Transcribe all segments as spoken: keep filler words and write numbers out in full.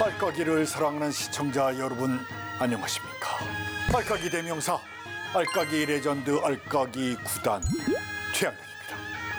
알까기를 사랑하는 시청자 여러분 안녕하십니까? 알까기 대명사, 알까기 레전드, 알까기 구단 최양락입니다.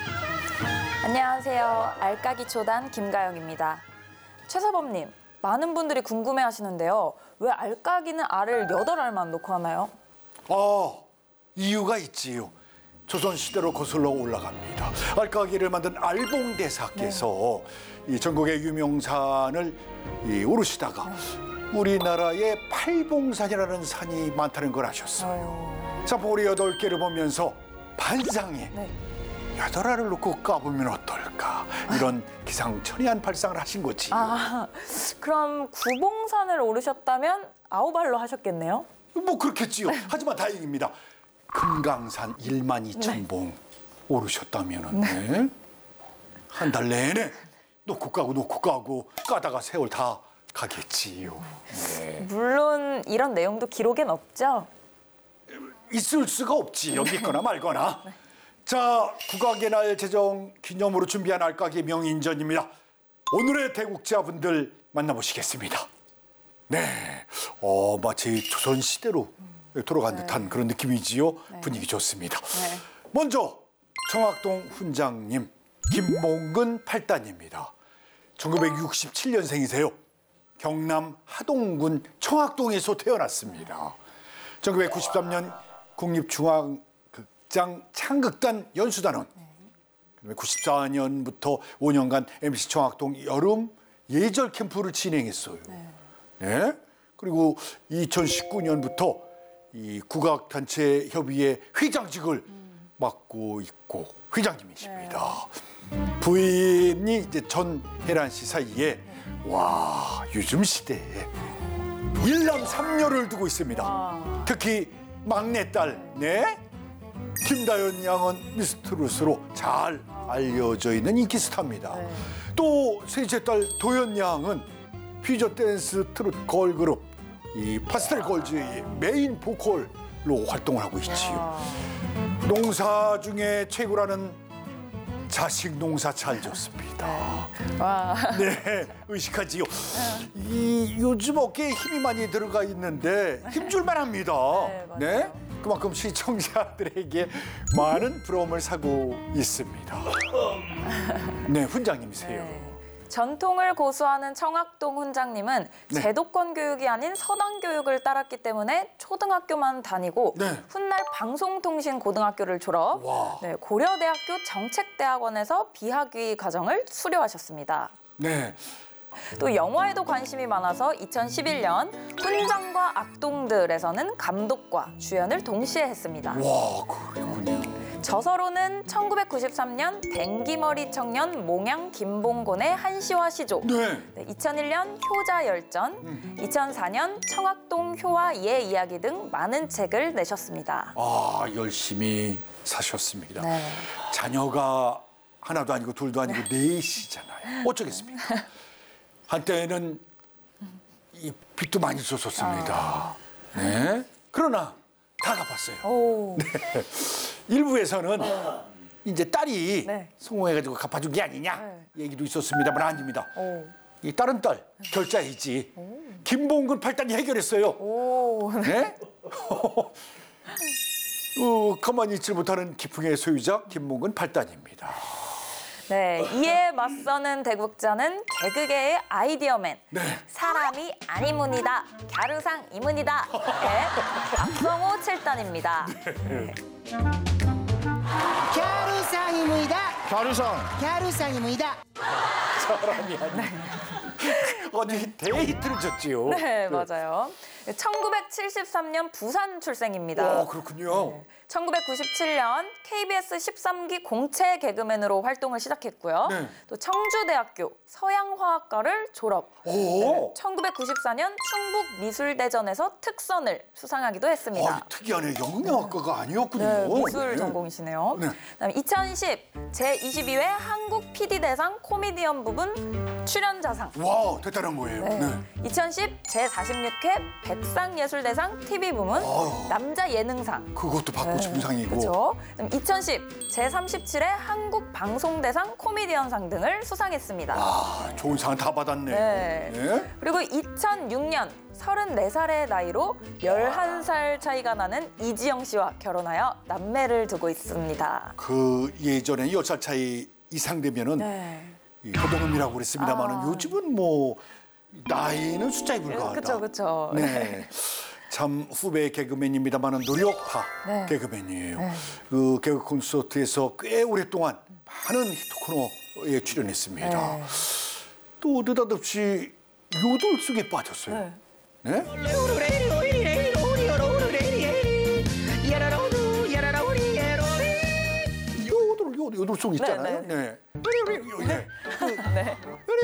안녕하세요. 알까기 초단 김가영입니다. 최서범님, 많은 분들이 궁금해하시는데요. 왜 알까기는 알을 여덟 알만 넣고 하나요? 아, 이유가 있지요. 조선시대로 거슬러 올라갑니다. 알까기를 만든 알봉대사께서 네. 이 전국의 유명산을 이 오르시다가 네. 우리나라에 팔봉산이라는 산이 많다는 걸 아셨어요. 산봉우리 여덟 개를 보면서 반상에 네. 여덟 알을 놓고 까보면 어떨까, 이런 기상천외한 발상을 하신 거지. 아, 그럼 구봉산을 오르셨다면 아홉 알로 하셨겠네요? 뭐 그렇겠지요. 하지만 다행입니다. 금강산 일만 이천 봉 네. 오르셨다면은 네. 한 달 내내 놓고 까고 놓고 까고 까다가 세월 다 가겠지요. 네. 물론 이런 내용도 기록엔 없죠? 있을 수가 없지. 여기 있거나 말거나. 네. 자, 국악의 날 제정 기념으로 준비한 알까기 명인전입니다. 오늘의 대국자분들 만나보시겠습니다. 네, 어, 마치 조선시대로 돌아간 네. 듯한 그런 느낌이지요. 네. 분위기 좋습니다. 네. 먼저 청학동 훈장님 김몽근 팔단입니다. 천구백육십칠 년생이세요. 경남 하동군 청학동에서 태어났습니다. 천구백구십삼 년 국립중앙극장 창극단 연수단원, 네. 구십사 년부터 오 년간 엠비씨 청학동 여름 예절 캠프를 진행했어요. 네. 네. 그리고 이천십구 년부터 이 국악단체 협의회 회장직을 음. 맡고 있고 회장님이십니다. 네. 부인이 이제 전혜란 씨 사이에 네. 와, 요즘 시대에 일남 삼녀를 두고 있습니다. 와. 특히 막내딸 네 김다연 양은 미스트롯으로 잘 알려져 있는 인기 스타입니다. 네. 또 셋째 딸 도연 양은 퓨전 댄스 트롯 걸그룹 이 파스텔 걸즈의 메인 보컬로 활동을 하고 있지요. 농사 중에 최고라는 자식 농사 잘 졌습니다. 와. 네, 의식하지요. 이 요즘 어깨에 힘이 많이 들어가 있는데 힘줄만 합니다. 네, 네, 그만큼 시청자들에게 많은 부러움을 사고 있습니다. 네, 훈장님이세요. 네. 전통을 고수하는 청학동 훈장님은 네. 제도권 교육이 아닌 서당 교육을 따랐기 때문에 초등학교만 다니고 네. 훗날 방송통신고등학교를 졸업, 네, 고려대학교 정책대학원에서 비학위 과정을 수료하셨습니다. 네. 또 영화에도 관심이 많아서 이천십일 년 훈장과 악동들에서는 감독과 주연을 동시에 했습니다. 와, 그렇군요. 저서로는 천구백구십삼 년 댕기머리 청년 몽양 김봉곤의 한시와 시조, 네. 네, 이천일 년 효자 열전, 음. 이천사 년 청학동 효와 예 이야기 등 많은 책을 내셨습니다. 아, 열심히 사셨습니다. 네. 자녀가 하나도 아니고 둘도 아니고 넷이잖아요. 어쩌겠습니까? 한때는 이 빚도 많이 썼었습니다. 아. 네. 그러나 다 갚았어요. 오. 네. 일부에서는 네. 이제 딸이 네. 성공해가지고 갚아준 게 아니냐 네. 얘기도 있었습니다만 아닙니다. 오. 이 다른 딸 결자이지 오. 김봉근 팔단이 해결했어요. 오. 네? 어, 가만히 있지 못하는 기풍의 소유자 김봉근 팔단입니다. 네, 이에 맞서는 대국자는 개그계의 아이디어맨, 네. 사람이 아니문이다, 갸루상 이문이다, 네, 박성호 칠단입니다. 네. 갸루상이문이다. 갸루상. 갸루상이문이다. 사람이 아니. 네. 어디 데이트를 쳤지요. 네, 맞아요. 천구백칠십삼 년 부산 출생입니다. 와, 그렇군요. 네. 천구백구십칠 년 케이비에스 십삼 기 공채 개그맨으로 활동을 시작했고요. 네. 또 청주대학교 서양화학과를 졸업. 네. 천구백구십사 년 충북미술대전에서 특선을 수상하기도 했습니다. 아, 특이하네. 영문학과가 아니었군요. 네, 미술 네. 전공이시네요. 네. 그다음에 이천십 제이십이 회 한국 피디대상 코미디언 부분 출연자상. 와, 대단한 거예요. 네. 네. 이천십 제사십육 회 백상예술대상 티비 부문 아유. 남자 예능상. 그것도 받고 싶은 상이고. 그렇죠. 이천십 제삼십칠 회 한국방송대상 코미디언상 등을 수상했습니다. 아, 좋은 상은 다 받았네. 네. 네. 그리고 이천육 년 서른네 살의 나이로 열한 살 차이가 나는 이지영 씨와 결혼하여 남매를 두고 있습니다. 그 예전에 열 살 차이 이상 되면은 네. 이 허동음이라고 그랬습니다만은 아. 요즘은 뭐 나이는 숫자에 불과하다. 그렇죠, 그렇죠. 네. 참 후배 개그맨입니다만은 노력파 네. 개그맨이에요. 네. 그 개그 콘서트에서 꽤 오랫동안 많은 히트 코너에 출연했습니다. 네. 또 느닷없이 요돌 속에 빠졌어요. 네. 네? 요돌 요돌 요돌송 있잖아요. 네, 네. 네. 네.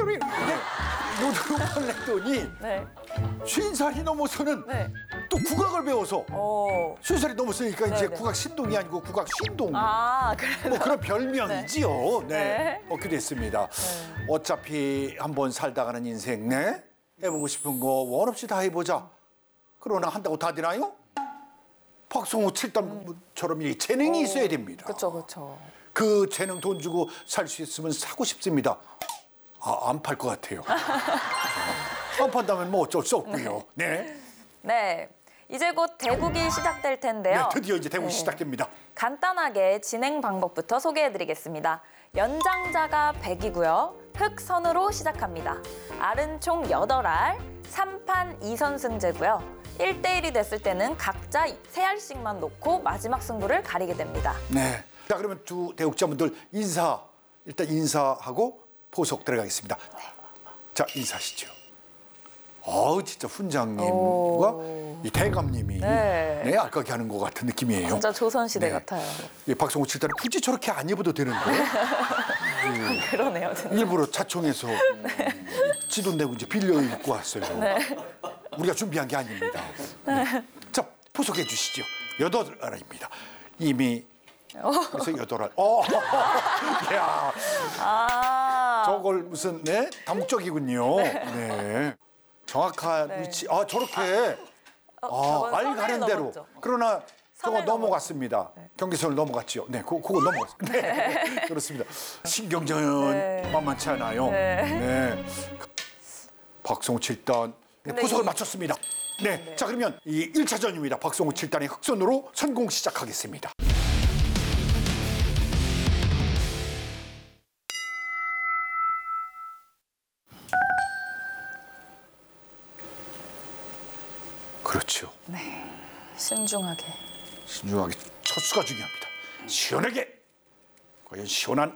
요돌을 했더니 네. 쉰 살이 넘어서는 네. 또 국악을 배워서 오. 쉰 살이 넘었으니까 이제 네. 국악 신동이 아니고 국악 신동. 아, 그래. 뭐 그런 별명이지요. 네. 네. 얻게 됐습니다. 어차피 한번 살다가는 인생, 네. 해보고 싶은 거 원 없이 다 해보자. 그러나 한다고 다 되나요? 박성호 칠단처럼 이 재능이 있어야 됩니다. 그렇죠, 그렇죠. 그 재능 돈 주고 살 수 있으면 사고 싶습니다. 아, 안 팔 것 같아요. 안 판다면 뭐 어쩔 수 없고요. 네. 네. 이제 곧 대국이 시작될 네, 텐데요. 드디어 이제 대국 네. 시작됩니다. 간단하게 진행 방법부터 소개해드리겠습니다. 연장자가 백이고요. 흑선으로 시작합니다. 알은 총 여덟 알, 삼 판 이 선승제고요. 일 대 일이 됐을 때는 각자 세 알씩만 놓고 마지막 승부를 가리게 됩니다. 네. 자, 그러면 두 대국자분들 인사, 일단 인사하고 포석 들어가겠습니다. 자, 인사하시죠. 어우, 진짜 훈장님과 오. 이 대감님이 네. 네, 알까기 하는 것 같은 느낌이에요. 진짜 조선시대 네. 같아요. 이 박성호 칠단은 굳이 저렇게 안 입어도 되는데 그러네요. 진짜. 일부러 차총에서 지돈 내고 이제 빌려 입고 왔어요. 우리가 준비한 게 아닙니다. 네. 자, 포석해 주시죠. 여덟 알입니다. 이미 그래서 여덟 알. 어, 야, 아. 저걸 무슨 네 다목적이군요. 네. 정확한 네. 위치. 아, 저렇게 어, 아, 알 선을 가는 대로. 넘었죠. 그러나 저거 선을 넘어갔습니다. 경계선을 넘어갔죠. 네, 그, 그거 넘어갔습니다. 네, 그렇습니다. 신경전 네. 만만치 않아요. 네. 네. 박성호 칠단 네, 근데 포석을 이- 맞췄습니다. 네, 자 그러면 이 일 차전입니다. 박성호 칠단의 흑선으로 선공 시작하겠습니다. 그렇죠. 신중하게. 신중하게 첫 수가 중요합니다. 시원하게. 과연 시원한.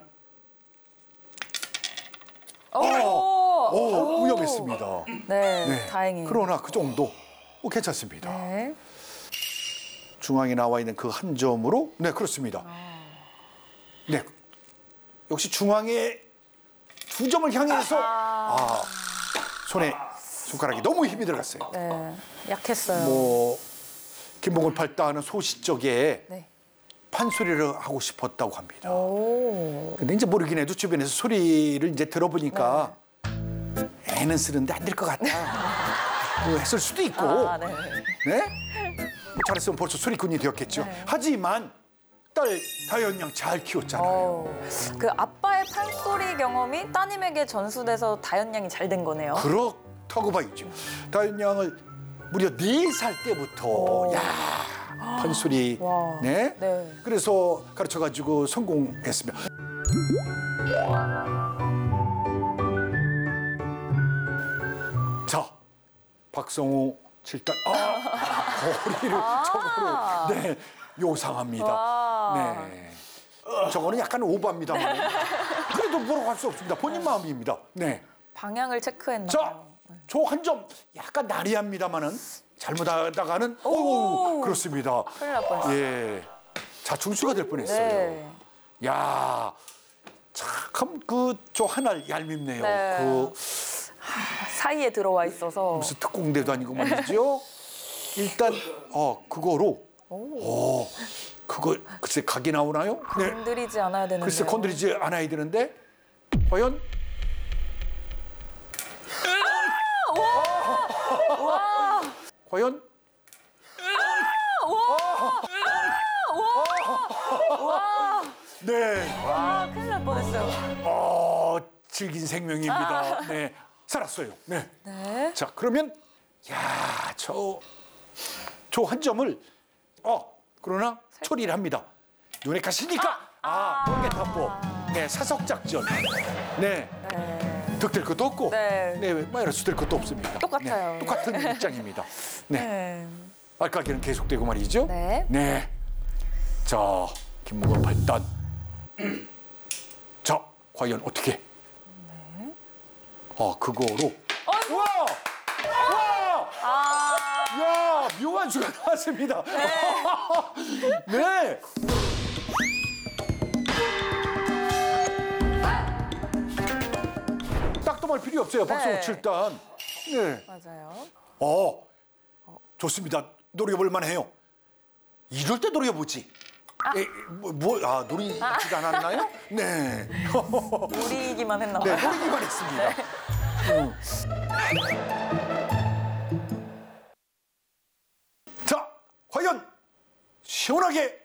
오. 오, 위험했습니다. 네, 네. 다행히. 그러나 그 정도 오, 괜찮습니다. 네. 중앙에 나와 있는 그 한 점으로 네 그렇습니다. 네 역시 중앙에 두 점을 향해서 아, 손에 손가락이 너무 힘이 들어갔어요. 네, 약했어요. 뭐 김봉을 팔다하는 소시적에 네. 판소리를 하고 싶었다고 합니다. 오. 근데 이제 모르긴 해도 주변에서 소리를 이제 들어보니까 애는 쓰는데 안 될 것 같다. 뭐 했을 수도 있고. 아, 네. 네? 잘했으면 벌써 소리꾼이 되었겠죠. 네. 하지만 딸 다현 양 잘 키웠잖아요. 어, 그 아빠의 판소리 경험이 따님에게 전수돼서 다현 양이 잘 된 거네요. 그렇다고 봐야죠. 다현 양을 무려 네 살 때부터 야 판소리 와. 네? 네. 그래서 가르쳐가지고 성공했습니다. 자 박성호 칠단 아 거리를 저거로 네 요상합니다. 와. 네. 저거는 약간 오버합니다만 그래도 뭐라고 할 수 없습니다. 본인 마음입니다. 네. 방향을 체크했나 자, 봐요. 저 한 점 약간 나리합니다만은 잘못하다가는 오. 오 그렇습니다. 큰일 날 뻔했어요. 예, 자충수가 될 뻔했어요. 네. 야, 참 그 저 하나 얄밉네요. 네. 그 사이에 들어와 있어서. 무슨 특공대도 아니고 말이죠. 일단 어 그거로 어 그거 글쎄 각이 나오나요? 네. 건드리지 않아야 되는데. 글쎄 건드리지 않아야 되는데 과연 과연? 네. 아, 큰일 날 뻔했어요. 어, 질긴 생명입니다. 네. 살았어요. 네. 네. 자, 그러면 야, 저, 저 한 점을 어, 그러나 처리를 합니다. 눈에 가시니까 아, 번개탑법. 네, 사석 작전. 네. 네. 득될 것도 없고 네. 네, 마이너스 될 것도 없습니다. 똑같아요. 네, 똑같은 입장입니다. 네. 네. 알까기는 계속되고 말이죠. 네. 네. 자, 김무건 팔 단. 자, 과연 어떻게? 네. 아, 그거로. 어이구. 와! 와! 아, 야, 묘한 수가 나왔습니다. 네. 딱tom할 필요 없어요. 박수 네. 칠 단. 네. 맞아요. 어, 좋습니다. 노려볼 만해요. 이럴 때 노려보지. 아. 에, 뭐, 뭐, 아, 노리지 않았나요? 네. 노리기만 했나 네, 봐요. 노리기만 했습니다. 음. 자, 과연 시원하게